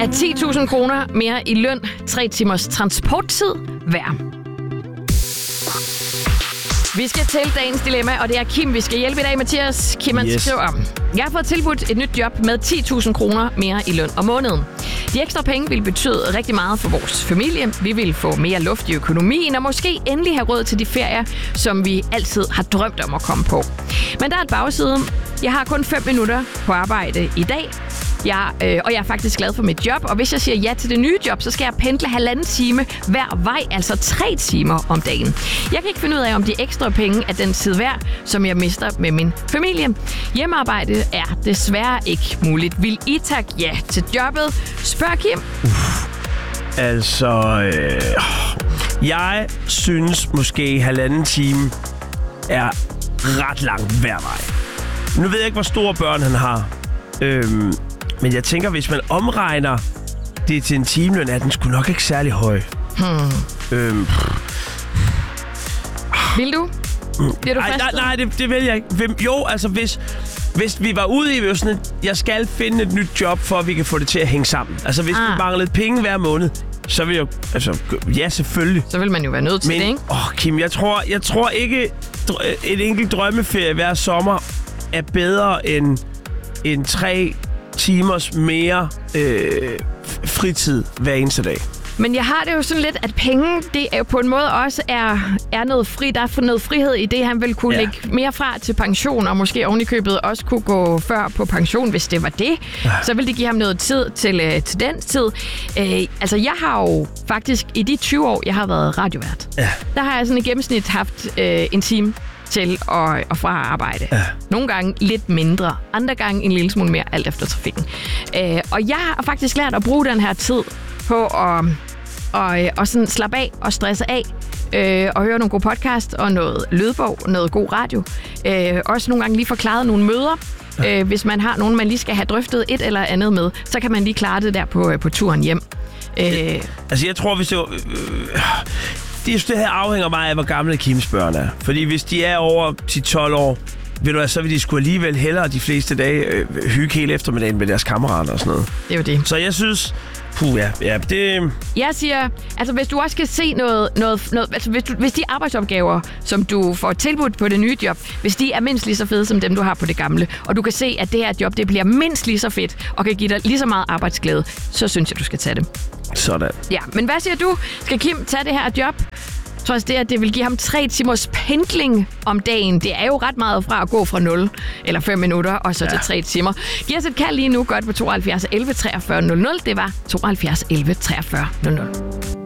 have 10.000 kroner mere i løn, 3 timers transporttid hver. Vi skal til dagens dilemma, og det er Kim, vi skal hjælpe i dag. Mathias, Kim, skriver: Jeg har fået tilbudt et nyt job med 10.000 kroner mere i løn om måneden. De ekstra penge vil betyde rigtig meget for vores familie. Vi vil få mere luft i økonomien, og måske endelig have råd til de ferier, som vi altid har drømt om at komme på. Men der er et bagside. Jeg har kun 5 minutter på arbejde i dag. Og jeg er faktisk glad for mit job, og hvis jeg siger ja til det nye job, så skal jeg pendle 1,5 time hver vej, altså 3 timer om dagen. Jeg kan ikke finde ud af, om de ekstra penge er den tid værd, som jeg mister med min familie. Hjemmearbejde er desværre ikke muligt. Vil I takke ja til jobbet? Spørg Kim. Jeg synes måske 1,5 time er ret langt hver vej. Nu ved jeg ikke, hvor store børn han har. Men jeg tænker, hvis man omregner det til en timeløn, er den sgu nok ikke særlig høj. Vil du? Bliver du fristet? Nej, det vil jeg ikke. Jo, altså hvis vi var ude i sådan jeg skal finde et nyt job, for at vi kan få det til at hænge sammen. Altså hvis vi manglede penge hver måned, så vil jeg ja, selvfølgelig. Så vil man jo være nødt til det, ikke? Kim, jeg tror ikke, et enkelt drømmeferie hver sommer er bedre end 3 timers mere fritid hver eneste dag. Men jeg har det jo sådan lidt, at penge, det er jo på en måde også er noget fri. Der er noget frihed i det, han vil kunne lægge mere fra til pension, og måske ovenikøbet også kunne gå før på pension, hvis det var det. Så vil det give ham noget tid til den tid. Altså, jeg har jo faktisk i de 20 år, jeg har været radiovært, der har jeg sådan i gennemsnit haft en time til og fra arbejde. Nogle gange lidt mindre, andre gange en lille smule mere, alt efter trafikken. Og jeg har faktisk lært at bruge den her tid på at sådan slappe af og stresse af, og høre nogle gode podcast og noget lydbog, noget god radio. Også nogle gange lige forklaret nogle møder. Hvis man har nogen, man lige skal have drøftet et eller andet med, så kan man lige klare det der på turen hjem. Jeg tror, hvis det var... Det her afhænger meget af, hvor gamle Kims børn er. Fordi hvis de er over 10-12 år, så vil de sgu alligevel hellere de fleste dage hygge hele eftermiddagen med deres kammerater og sådan noget. Det er jo det. Så jeg synes... det... Jeg siger, altså hvis du også kan se noget altså hvis de arbejdsopgaver, som du får tilbudt på det nye job, hvis de er mindst lige så fede som dem, du har på det gamle, og du kan se, at det her job, det bliver mindst lige så fedt, og kan give dig lige så meget arbejdsglæde, så synes jeg, du skal tage det. Sådan. Ja, men hvad siger du? Skal Kim tage det her job? Trods det, at det vil give ham 3 timers pendling om dagen. Det er jo ret meget fra at gå fra 0 eller 5 minutter og så til 3 timer. Giv os et kald lige nu godt på 72 11 43 00. Det var 72 11 43 00.